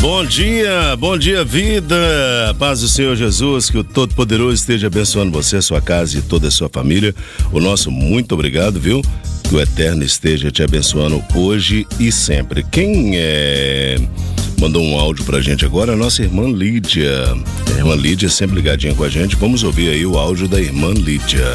Bom dia vida, paz do Senhor Jesus, que o Todo-Poderoso esteja abençoando você, sua casa e toda a sua família. O nosso muito obrigado, viu? Que o Eterno esteja te abençoando hoje e sempre. Quem mandou um áudio pra gente agora é a nossa irmã Lídia. A irmã Lídia sempre ligadinha com a gente. Vamos ouvir aí o áudio da irmã Lídia.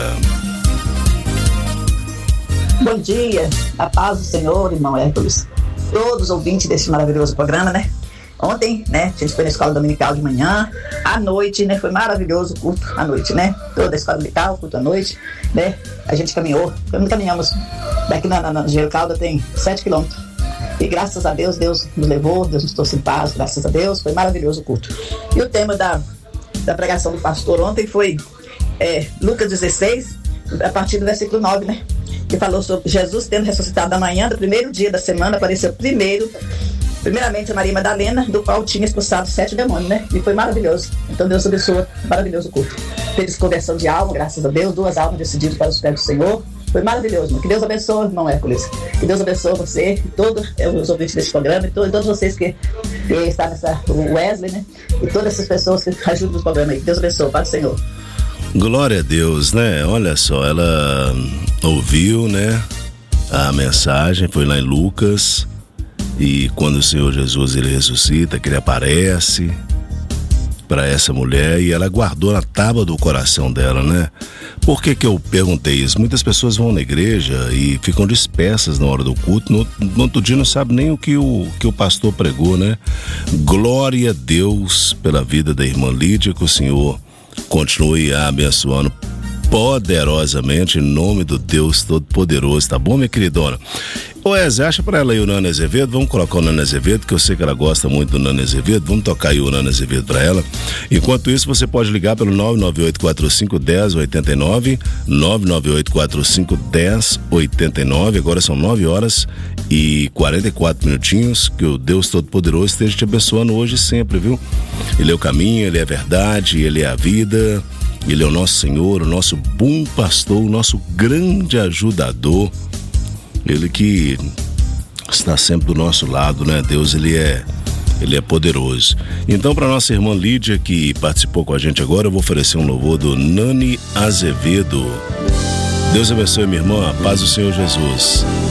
Bom dia, a paz do Senhor, irmão Hércules. Todos os ouvintes desse maravilhoso programa, né? Ontem, né, a gente foi na escola dominical de manhã, à noite, né, foi maravilhoso o culto à noite, né, toda a escola dominical, culto à noite, né, a gente caminhamos, daqui na Engenheiro Calda tem 7 quilômetros, e graças a Deus, Deus nos levou, Deus nos trouxe em paz, graças a Deus, foi maravilhoso o culto. E o tema da pregação do pastor ontem foi Lucas 16, a partir do versículo 9, né, que falou sobre Jesus tendo ressuscitado da manhã, do primeiro dia da semana, apareceu primeiramente a Maria Madalena, do qual tinha expulsado 7 demônios, né? E foi maravilhoso. Então Deus abençoa, maravilhoso o culto. Fez conversão de alma, graças a Deus, 2 almas decididas para os pés do Senhor. Foi maravilhoso, irmão. Que Deus abençoe, irmão Hércules. Que Deus abençoe você, e todos os ouvintes desse programa, e todos vocês que estão o Wesley, né? E todas essas pessoas que ajudam no programa aí. Que Deus abençoe, Pai do Senhor. Glória a Deus, né? Olha só, ela ouviu, né? A mensagem, foi lá em Lucas. E quando o Senhor Jesus ele ressuscita, que ele aparece para essa mulher e ela guardou na tábua do coração dela, né? Por que eu perguntei isso? Muitas pessoas vão na igreja e ficam dispersas na hora do culto, no outro dia não sabe nem o que o pastor pregou, né? Glória a Deus pela vida da irmã Lídia, que o Senhor continue a abençoando poderosamente em nome do Deus Todo-Poderoso, tá bom, minha queridona? Ô Ezé, acha pra ela aí o Nano Azevedo, vamos colocar o Nano Azevedo, que eu sei que ela gosta muito do Nano Azevedo, vamos tocar aí o Nano Azevedo pra ela. Enquanto isso, você pode ligar pelo 998-45-1089, 998-45-1089, agora são 9 horas e 44 minutinhos, que o Deus Todo-Poderoso esteja te abençoando hoje e sempre, viu? Ele é o caminho, ele é a verdade, ele é a vida, ele é o nosso Senhor, o nosso bom pastor, o nosso grande ajudador. Ele que está sempre do nosso lado, né? Deus, ele é poderoso. Então, para nossa irmã Lídia, que participou com a gente agora, eu vou oferecer um louvor do Nani Azevedo. Deus abençoe, minha irmã, a paz do Senhor Jesus.